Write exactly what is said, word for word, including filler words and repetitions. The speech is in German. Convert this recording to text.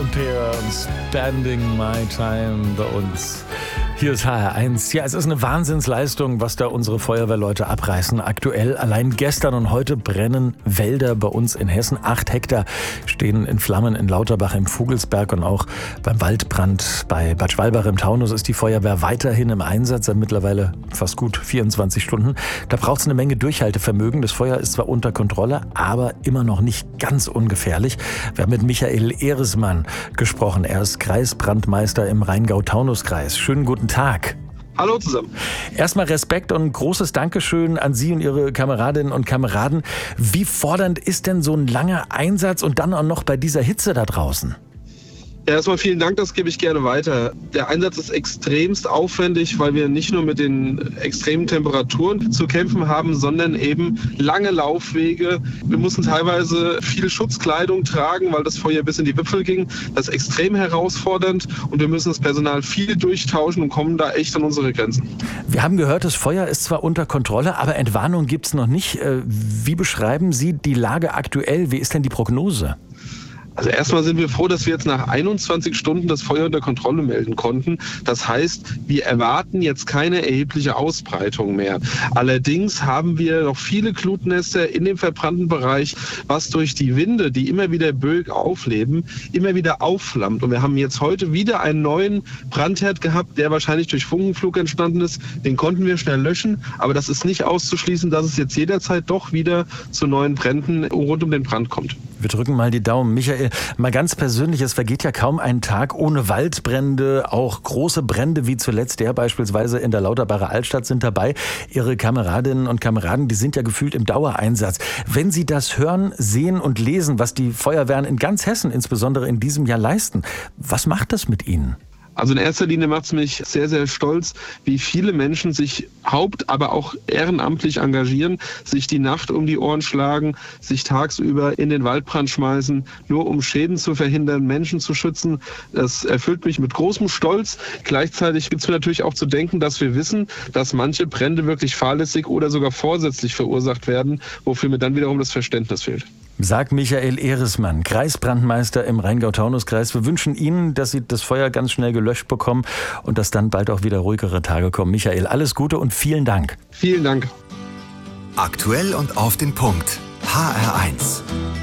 und Peer und Spending My Time bei uns. Hier ist H R eins. Ja, es ist eine Wahnsinnsleistung, was da unsere Feuerwehrleute abreißen. Aktuell, allein gestern und heute brennen Wälder bei uns in Hessen. Acht Hektar stehen in Flammen in Lauterbach im Vogelsberg und auch beim Waldbrand bei Bad Schwalbach im Taunus ist die Feuerwehr weiterhin im Einsatz, seit mittlerweile fast gut vierundzwanzig Stunden. Da braucht es eine Menge Durchhaltevermögen. Das Feuer ist zwar unter Kontrolle, aber immer noch nicht ganz ungefährlich. Wir haben mit Michael Ehresmann gesprochen. Er ist Kreisbrandmeister im Rheingau-Taunus-Kreis. Schönen guten Tag. Hallo zusammen. Erstmal Respekt und großes Dankeschön an Sie und Ihre Kameradinnen und Kameraden. Wie fordernd ist denn so ein langer Einsatz und dann auch noch bei dieser Hitze da draußen? Ja, erstmal vielen Dank, das gebe ich gerne weiter. Der Einsatz ist extremst aufwendig, weil wir nicht nur mit den extremen Temperaturen zu kämpfen haben, sondern eben lange Laufwege. Wir mussten teilweise viel Schutzkleidung tragen, weil das Feuer bis in die Wipfel ging. Das ist extrem herausfordernd und wir müssen das Personal viel durchtauschen und kommen da echt an unsere Grenzen. Wir haben gehört, das Feuer ist zwar unter Kontrolle, aber Entwarnung gibt es noch nicht. Wie beschreiben Sie die Lage aktuell? Wie ist denn die Prognose? Also erstmal sind wir froh, dass wir jetzt nach einundzwanzig Stunden das Feuer unter Kontrolle melden konnten. Das heißt, wir erwarten jetzt keine erhebliche Ausbreitung mehr. Allerdings haben wir noch viele Glutnester in dem verbrannten Bereich, was durch die Winde, die immer wieder böig aufleben, immer wieder aufflammt. Und wir haben jetzt heute wieder einen neuen Brandherd gehabt, der wahrscheinlich durch Funkenflug entstanden ist. Den konnten wir schnell löschen, aber das ist nicht auszuschließen, dass es jetzt jederzeit doch wieder zu neuen Bränden rund um den Brand kommt. Wir drücken mal die Daumen. Michael, mal ganz persönlich, es vergeht ja kaum ein Tag ohne Waldbrände. Auch große Brände wie zuletzt der beispielsweise in der Lauterbacher Altstadt sind dabei. Ihre Kameradinnen und Kameraden, die sind ja gefühlt im Dauereinsatz. Wenn Sie das hören, sehen und lesen, was die Feuerwehren in ganz Hessen, insbesondere in diesem Jahr, leisten, was macht das mit Ihnen? Also in erster Linie macht es mich sehr, sehr stolz, wie viele Menschen sich haupt-, aber auch ehrenamtlich engagieren, sich die Nacht um die Ohren schlagen, sich tagsüber in den Waldbrand schmeißen, nur um Schäden zu verhindern, Menschen zu schützen. Das erfüllt mich mit großem Stolz. Gleichzeitig gibt es mir natürlich auch zu denken, dass wir wissen, dass manche Brände wirklich fahrlässig oder sogar vorsätzlich verursacht werden, wofür mir dann wiederum das Verständnis fehlt. Sagt Michael Ehresmann, Kreisbrandmeister im Rheingau-Taunus-Kreis. Wir wünschen Ihnen, dass Sie das Feuer ganz schnell gelöscht bekommen und dass dann bald auch wieder ruhigere Tage kommen. Michael, alles Gute und vielen Dank. Vielen Dank. Aktuell und auf den Punkt. H R eins.